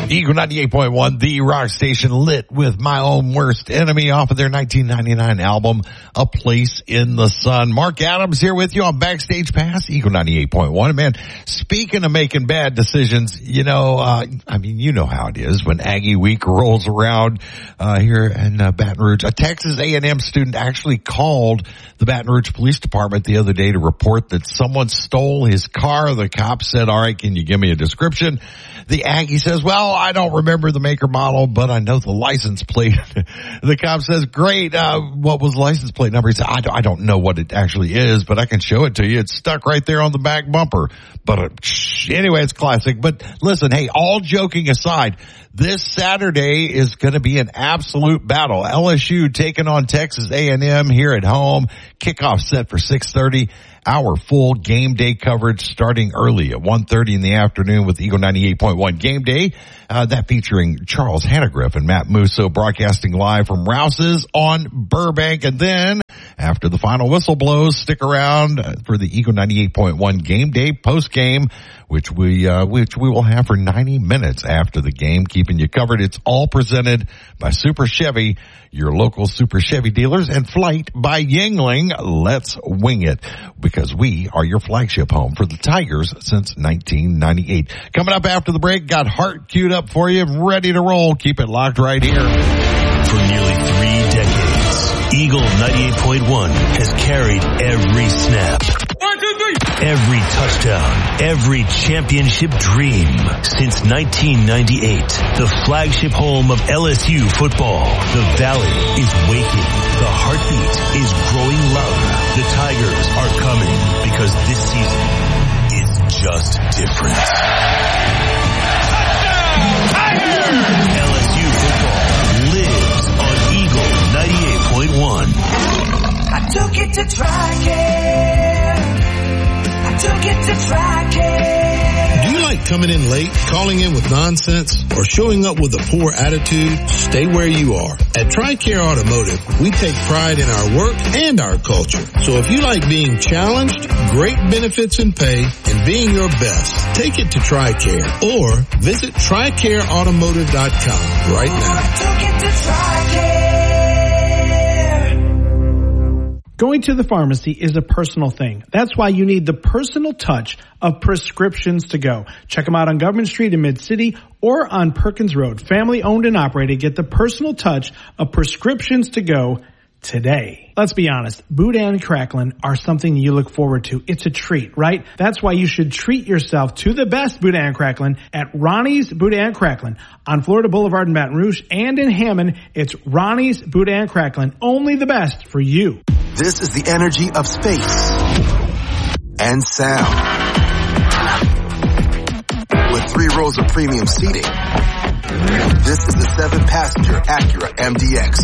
Eagle 98.1, the rock station, lit with My Own Worst Enemy off of their 1999 album, A Place in the Sun. Mark Adams here with you on Backstage Pass, Eagle 98.1. Man, speaking of making bad decisions, you know how it is when Aggie Week rolls around here in Baton Rouge. A Texas A&M student actually called the Baton Rouge Police Department the other day to report that someone stole his car. The cop said, all right, can you give me a description? The Aggie says, well, I don't remember the make or model, but I know the license plate. The cop says, great, what was the license plate number? He said, I don't know what it actually is, but I can show it to you. It's stuck right there on the back bumper. But anyway, it's classic. But listen, hey, all joking aside, this Saturday is going to be an absolute battle. LSU taking on Texas A&M here at home. Kickoff set for 6:30. Our full game day coverage starting early at 1:30 in the afternoon with Eagle 98.1 Game Day. That featuring Charles Hannegriff and Matt Musso broadcasting live from Rouse's on Burbank. And then after the final whistle blows, stick around for the Eagle 98.1 Game Day post game, which we will have for 90 minutes after the game, keeping you covered. It's all presented by Super Chevy, your local Super Chevy dealers, and Flight by Yuengling. Let's wing it, because we are your flagship home for the Tigers since 1998. Coming up after the break, got Heart queued up for you, ready to roll. Keep it locked right here. For nearly 3 decades, Eagle 98.1 has carried every snap. 1, 2, 3. Every touchdown, every championship dream. Since 1998, the flagship home of LSU football. The Valley is waking. The heartbeat is growing louder. The Tigers are coming, because this season is just different. Touchdown, Tigers! LSU football lives on Eagle 98.1. I took it to TRICARE. Took it to TRICARE. Do you like coming in late, calling in with nonsense, or showing up with a poor attitude? Stay where you are. At TRICARE Automotive, we take pride in our work and our culture. So if you like being challenged, great benefits and pay, and being your best, take it to TRICARE or visit TRICAREautomotive.com right now. Took it to TRICARE. Going to the pharmacy is a personal thing. That's why you need the personal touch of Prescriptions to Go. Check them out on Government Street in Mid-City or on Perkins Road. Family owned and operated. Get the personal touch of Prescriptions to Go today. Let's be honest, Boudin and Cracklin are something you look forward to. It's a treat, right? That's why you should treat yourself to the best Boudin and Cracklin at Ronnie's Boudin and Cracklin on Florida Boulevard in Baton Rouge, and in Hammond, it's Ronnie's Boudin and Cracklin. Only the best for you. This is the energy of space and sound. With 3 rows of premium seating, this is the 7-passenger Acura MDX.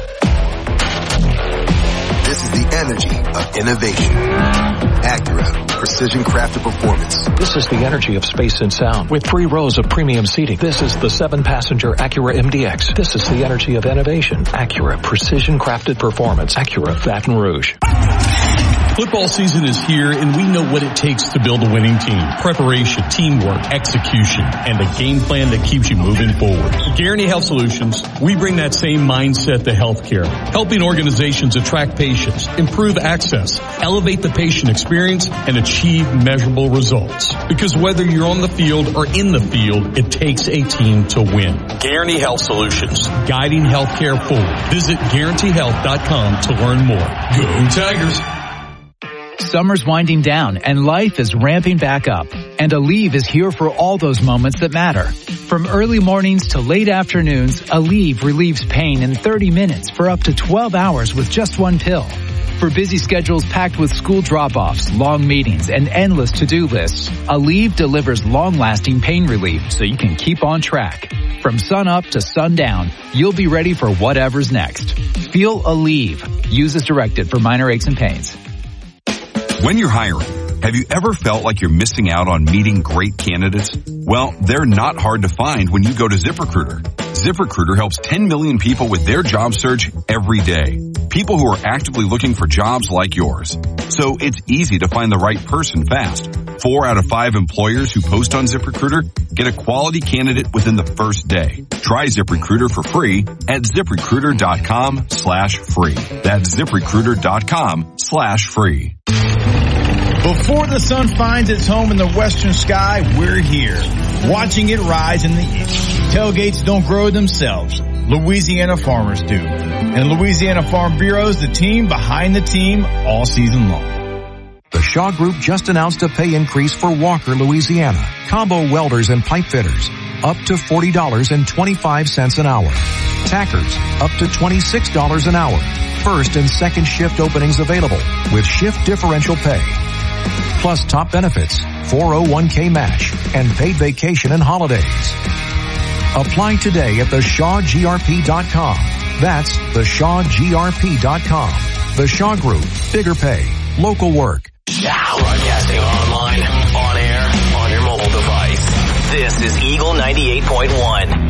This is the energy of innovation. Acura, precision crafted performance. This is the energy of space and sound with 3 rows of premium seating. This is the 7-passenger Acura MDX. This is the energy of innovation. Acura, precision crafted performance. Acura, Baton Rouge. Football season is here, and we know what it takes to build a winning team. Preparation, teamwork, execution, and a game plan that keeps you moving forward. At Guarantee Health Solutions, we bring that same mindset to healthcare, helping organizations attract patients, improve access, elevate the patient experience, and achieve measurable results. Because whether you're on the field or in the field, it takes a team to win. Guarantee Health Solutions, guiding healthcare forward. Visit GuaranteeHealth.com to learn more. Go Tigers! Summer's winding down and life is ramping back up. And Aleve is here for all those moments that matter. From early mornings to late afternoons, Aleve relieves pain in 30 minutes for up to 12 hours with just 1 pill. For busy schedules packed with school drop-offs, long meetings, and endless to-do lists, Aleve delivers long-lasting pain relief so you can keep on track. From sun up to sundown, you'll be ready for whatever's next. Feel Aleve. Use as directed for minor aches and pains. When you're hiring, have you ever felt like you're missing out on meeting great candidates? Well, they're not hard to find when you go to ZipRecruiter. ZipRecruiter helps 10 million people with their job search every day. People who are actively looking for jobs like yours. So it's easy to find the right person fast. 4 out of 5 employers who post on ZipRecruiter Get a quality candidate within the first day. Try ZipRecruiter for free at ZipRecruiter.com/free. That's ZipRecruiter.com/free. Before the sun finds its home in the western sky, we're here, watching it rise in the east. Tailgates don't grow themselves. Louisiana farmers do. And Louisiana Farm Bureau is the team behind the team all season long. The Shaw Group just announced a pay increase for Walker, Louisiana. Combo welders and pipe fitters, up to $40.25 an hour. Tackers, up to $26 an hour. First and second shift openings available with shift differential pay. Plus top benefits, 401k match, and paid vacation and holidays. Apply today at theshawgrp.com. That's theshawgrp.com. The Shaw Group, bigger pay, local work. Now broadcasting online, on air, on your mobile device. This is Eagle 98.1.